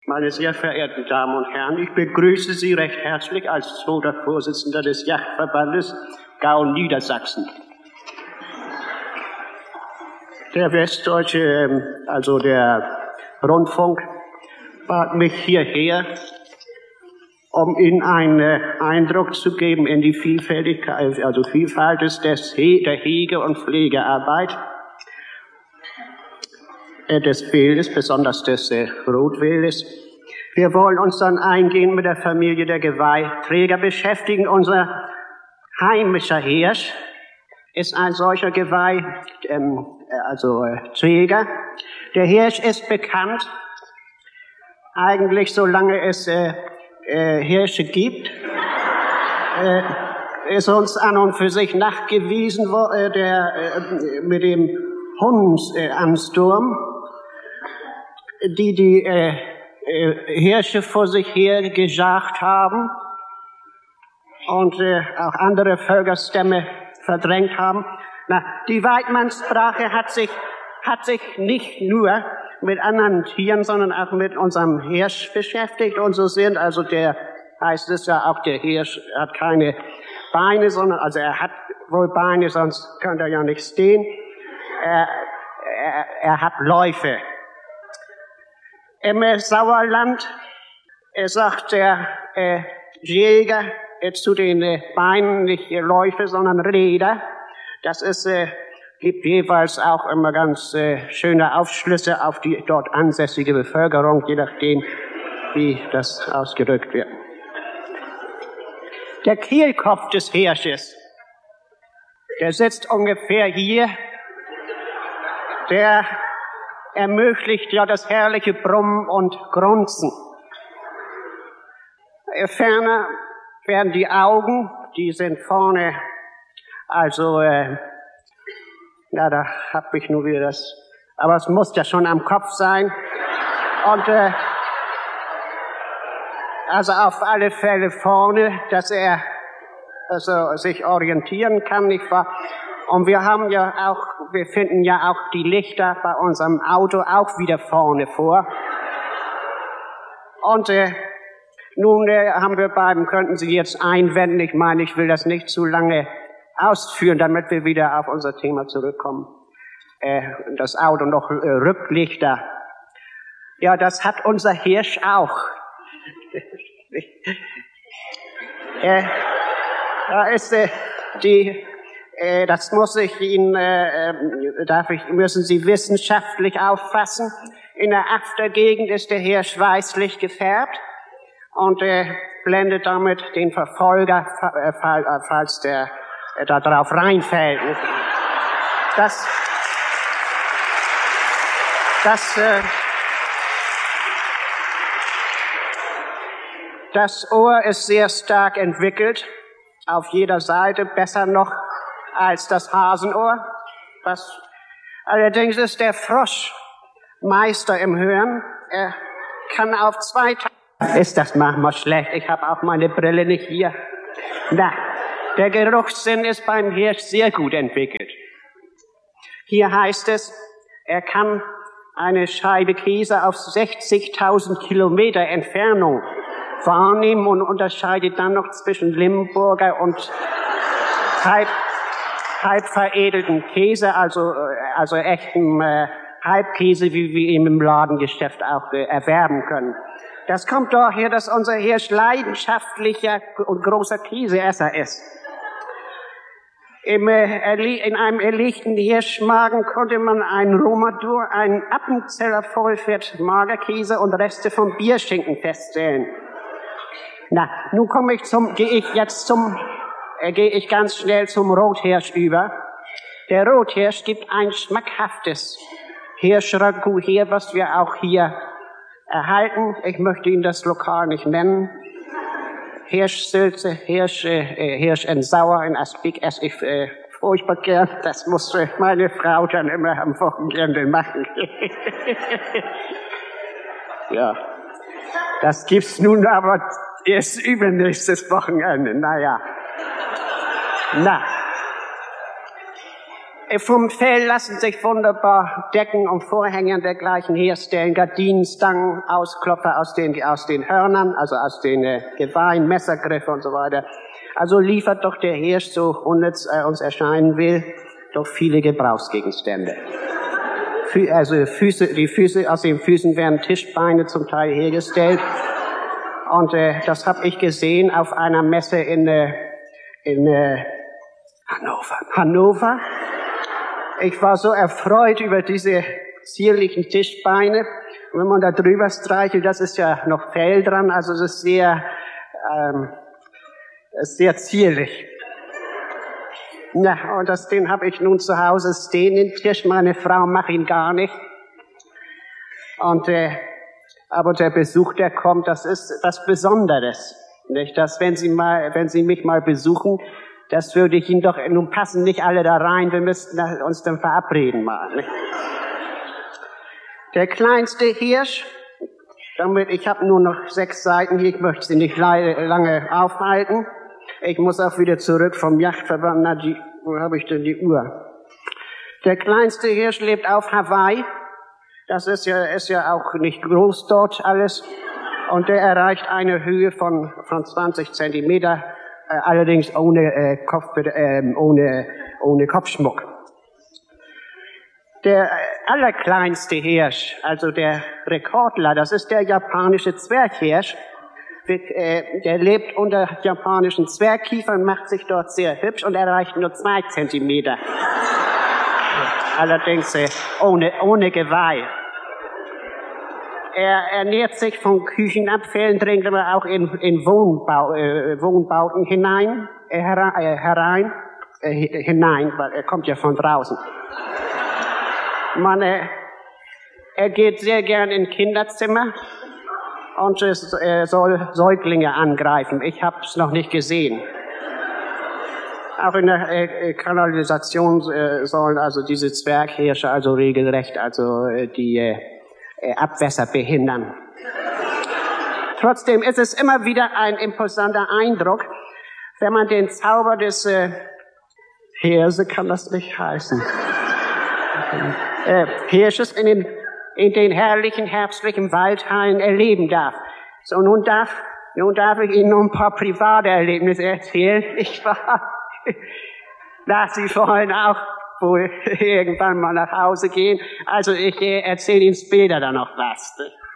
Meine sehr verehrten Damen und Herren, ich begrüße Sie recht herzlich als zweiter Vorsitzender des Yachtverbandes Gaul-Niedersachsen. Der Westdeutsche, also der Rundfunk, bat mich hierher, um Ihnen einen Eindruck zu geben in die Vielfältigkeit, also Vielfalt der Hege- und Pflegearbeit des Wildes, besonders des Rotwildes. Wir wollen uns dann eingehend mit der Familie der Geweihträger beschäftigen. Unser heimischer Hirsch ist ein solcher Träger. Der Hirsch ist bekannt, eigentlich solange es Hirsche gibt, ist uns an und für sich nachgewiesen mit dem Hundsansturm, die Hirsche vor sich her gejagt haben und auch andere Völkerstämme verdrängt haben. Die Weidmannsbrache hat sich nicht nur mit anderen Tieren, sondern auch mit unserem Hirsch beschäftigt. Und so heißt es ja auch, der Hirsch hat keine Beine, sondern, also er hat wohl Beine, sonst könnte er ja nicht stehen. Er hat Läufe. Im Sauerland sagt der Jäger zu den Beinen nicht Läufe, sondern Räder. Das gibt jeweils auch immer ganz schöne Aufschlüsse auf die dort ansässige Bevölkerung, je nachdem, wie das ausgedrückt wird. Der Kehlkopf des Hirsches, der sitzt ungefähr hier. Der ermöglicht ja das herrliche Brummen und Grunzen. Ferner werden die Augen, die sind vorne, also, da hab ich nur wieder das, aber es muss ja schon am Kopf sein. Und, also auf alle Fälle vorne, dass er sich orientieren kann, nicht wahr? Und wir finden ja auch die Lichter bei unserem Auto auch wieder vorne vor. Und nun könnten Sie jetzt einwenden, ich meine, ich will das nicht zu lange ausführen, damit wir wieder auf unser Thema zurückkommen. Das Auto noch Rücklichter. Ja, das hat unser Hirsch auch. Das müssen Sie wissenschaftlich auffassen. In der Aftergegend ist der Hirsch weißlich gefärbt und blendet damit den Verfolger, falls der da drauf reinfällt. Das Ohr ist sehr stark entwickelt, auf jeder Seite, besser noch als das Hasenohr. Allerdings ist der Frosch Meister im Hören. Er kann auf 2 Tage... Ist das manchmal schlecht? Ich habe auch meine Brille nicht hier. Der Geruchssinn ist beim Hirsch sehr gut entwickelt. Hier heißt es, er kann eine Scheibe Käse auf 60.000 Kilometer Entfernung wahrnehmen und unterscheidet dann noch zwischen Limburger und halb veredelten Käse, also echten Halbkäse, wie wir ihn im Ladengeschäft auch erwerben können. Das kommt daher, dass unser Hirsch leidenschaftlicher und großer Käseesser ist. In einem erlegten Hirschmagen konnte man einen Romadur, einen Appenzeller Vollfett Magerkäse und Reste vom Bierschinken feststellen. Nun gehe ich ganz schnell zum Rothirsch über. Der Rothirsch gibt ein schmackhaftes Hirschragout her, was wir auch hier erhalten. Ich möchte Ihnen das Lokal nicht nennen. Hirschsülze, Hirsch and Sauer in Aspik esse ich furchtbar gern. Das musste meine Frau dann immer am Wochenende machen. Ja, das gibt's nun aber erst übernächstes Wochenende. Vom Fell lassen sich wunderbar Decken und Vorhänge und dergleichen herstellen, Gardinenstangen, Ausklopfer aus den Hörnern, also aus den Geweihen, Messergriffe und so weiter. Also liefert doch der Hirsch, so unnütz uns erscheinen will, doch viele Gebrauchsgegenstände. Also die Füße, aus den Füßen werden Tischbeine zum Teil hergestellt. Und das habe ich gesehen auf einer Messe in Hannover. Ich war so erfreut über diese zierlichen Tischbeine. Und wenn man da drüber streichelt, das ist ja noch Fell dran, also es ist sehr zierlich. Ja, und den habe ich nun zu Hause stehen, den Tisch. Meine Frau macht ihn gar nicht. Und aber der Besuch, der kommt, das ist was Besonderes, nicht? Dass wenn Sie mich mal besuchen, das würde ich Ihnen doch, nun passen nicht alle da rein, wir müssten uns dann verabreden mal, nicht? Der kleinste Hirsch, ich habe nur noch 6 Seiten hier, ich möchte Sie nicht lange aufhalten. Ich muss auch wieder zurück vom Yachtverband. Wo habe ich denn die Uhr? Der kleinste Hirsch lebt auf Hawaii. Das ist ja auch nicht groß dort alles. Und der erreicht eine Höhe von 20 Zentimeter, allerdings ohne Kopfschmuck. Der allerkleinste Hirsch, also der Rekordler, das ist der japanische Zwerghirsch. Der lebt unter japanischen Zwergkiefern, macht sich dort sehr hübsch und erreicht nur 2 Zentimeter. Allerdings ohne Geweih. Er ernährt sich von Küchenabfällen, dringt aber auch in Wohnbauten hinein, weil er kommt ja von draußen. Er geht sehr gern in Kinderzimmer und soll Säuglinge angreifen. Ich habe es noch nicht gesehen. Auch in der Kanalisation sollen also diese Zwerghirsche also regelrecht die Abwässer behindern. Trotzdem ist es immer wieder ein imposanter Eindruck, wenn man den Zauber des Hirse kann das nicht heißen. Hirsches in den herrlichen herbstlichen Waldhallen erleben darf. So, nun darf ich Ihnen noch ein paar private Erlebnisse erzählen. Sie wollen auch wohl irgendwann mal nach Hause gehen. Also ich erzähle Ihnen später dann noch was.